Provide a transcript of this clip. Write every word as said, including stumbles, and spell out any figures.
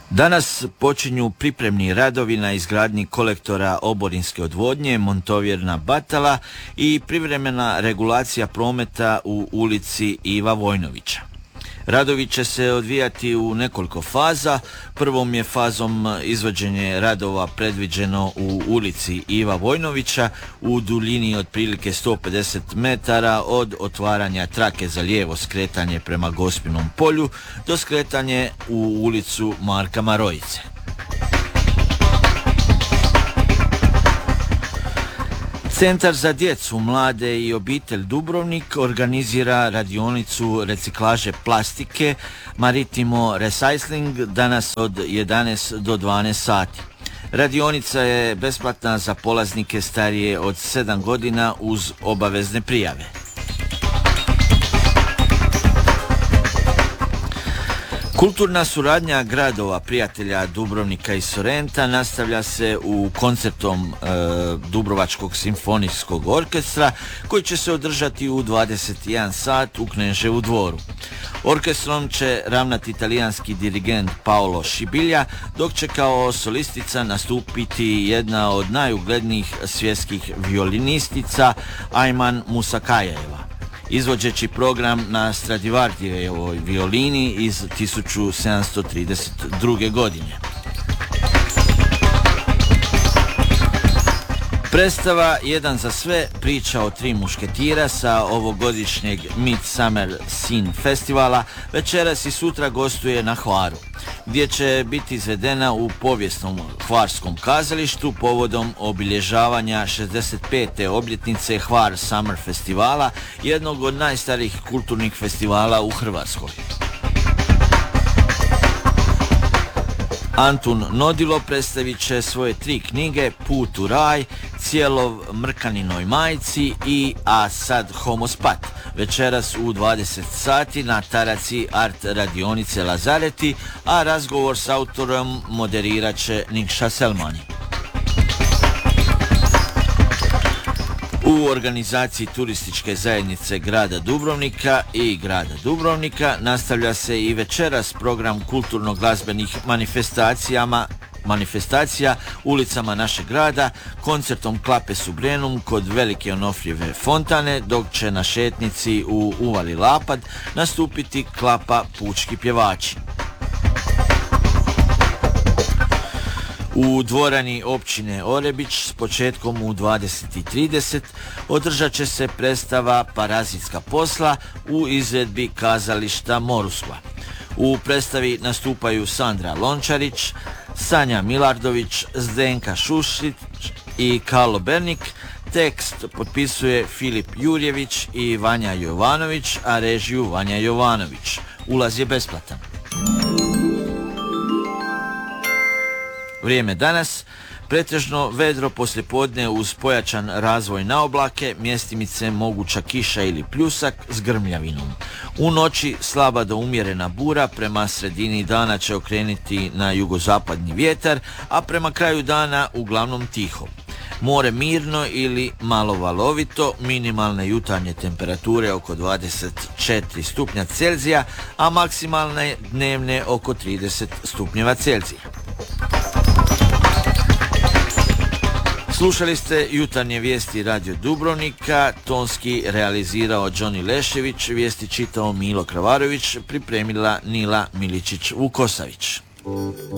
Danas počinju pripremni radovi na izgradnji kolektora oborinske odvodnje Montovjerna Batala i privremena regulacija prometa u ulici Iva Vojnovića. Radovi će se odvijati u nekoliko faza. Prvom je fazom izvođenje radova predviđeno u ulici Iva Vojnovića u duljini otprilike sto pedeset metara od otvaranja trake za lijevo skretanje prema Gospinom polju do skretanje u ulicu Marka Marojice. Centar za djecu, mlade i obitelj Dubrovnik organizira radionicu reciklaže plastike Maritimo Recycling danas od jedanaest do dvanaest sati. Radionica je besplatna za polaznike starije od sedam godina uz obavezne prijave. Kulturna suradnja gradova prijatelja Dubrovnika i Sorrenta nastavlja se u koncertom e, Dubrovačkog simfonijskog orkestra koji će se održati u dvadeset jedan sat u Kneževu dvoru. Orkestrom će ravnati italijanski dirigent Paolo Scibilja, dok će kao solistica nastupiti jedna od najuglednijih svjetskih violinistica Ajman Musakajeva, izvođeći program na Stradivariusovoj violini iz tisuću sedamsto trideset druge. godine. Predstava Jedan za sve priča o tri mušketira sa ovogodišnjeg Midsummer Scene festivala večeras i sutra gostuje na Hvaru, gdje će biti izvedena u povijesnom hvarskom kazalištu povodom obilježavanja šezdeset pete obljetnice Hvar Summer festivala, jednog od najstarijih kulturnih festivala u Hrvatskoj. Antun Nodilo predstavit će svoje tri knjige Put u raj, Cijelov mrkaninoj majci i A sad homospat večeras u dvadeset sati na taraci Art radionice Lazareti, a razgovor s autorom moderirat će Nikša Selmani. U organizaciji turističke zajednice grada Dubrovnika i grada Dubrovnika nastavlja se i večeras program kulturno-glazbenih manifestacijama manifestacija ulicama našeg grada, koncertom Klape Subrenum kod Velike Onofrijeve fontane, dok će na šetnici u Uvali Lapad nastupiti Klapa Pučki pjevači. U dvorani općine Orebić s početkom u dvadeset i trideset održat će se predstava Parazitska posla u izvedbi kazališta Moruskva. U predstavi nastupaju Sandra Lončarić, Sanja Milardović, Zdenka Šušić i Karlo Bernik. Tekst potpisuje Filip Jurjević i Vanja Jovanović, a režiju Vanja Jovanović. Ulaz je besplatan. Vrijeme danas, pretežno vedro poslijepodne uz pojačan razvoj na oblake, mjestimice moguća kiša ili pljusak s grmljavinom. U noći slaba do umjerena bura, prema sredini dana će okrenuti na jugozapadni vjetar, a prema kraju dana uglavnom tiho. More mirno ili malo valovito, minimalne jutarnje temperature oko dvadeset četiri stupnja Celzija, a maksimalne dnevne oko trideset stupnjeva Celzija. Slušali ste jutarnje vijesti Radio Dubrovnika, tonski realizirao Đoni Lešević, vijesti čitao Milo Kravarović, pripremila Nila Miličić-Vukosavić.